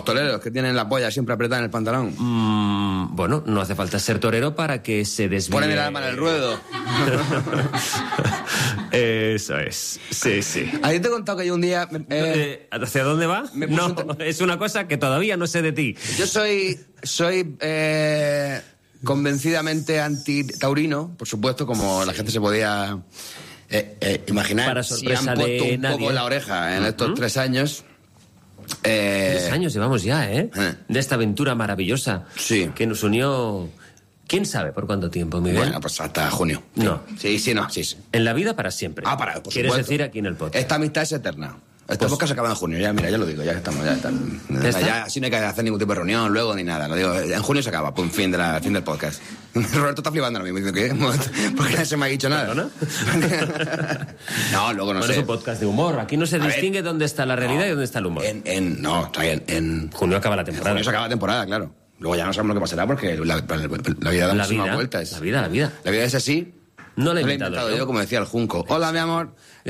toreros, que tienen la polla siempre apretada en el pantalón. Bueno, no hace falta ser torero para que se desvíe. Ponen el arma en el ruedo. Eso es, sí. ¿A ti te he contado que yo un día... ¿Hacia dónde va? No, es una cosa que todavía no sé de ti. Yo soy convencidamente anti-taurino, por supuesto, como la gente se podía imaginar. Para si sorpresa han puesto de un nadie. poco la oreja en estos 3 años. 3 años llevamos ya, ¿eh? De esta aventura maravillosa. Sí. Que nos unió... ¿Quién sabe por cuánto tiempo, Miguel? Bueno, pues hasta junio. No. Sí. En la vida para siempre. Por ¿Quieres supuesto. decir aquí en el podcast? Esta amistad es eterna. Este podcast acaba en junio, ya lo digo, ya estamos, ya está. ¿Ya está? Ya así no hay que hacer ningún tipo de reunión luego ni nada. Lo digo, en junio se acaba, pum, fin del podcast. Roberto está flipando ahora mismo, diciendo ¿qué? Porque nadie se me ha dicho nada. ¿No? No, luego no Bueno, sé. es un podcast de humor. Aquí no se distingue dónde está la realidad y dónde está el humor. En Junio acaba la temporada. junio se acaba la temporada, claro. Luego ya no sabemos lo que pasará porque la vida da muchísimas vueltas. La vida. La vida es así. No la he he inventado inventado yo, como decía el Junco. Hola, mi amor.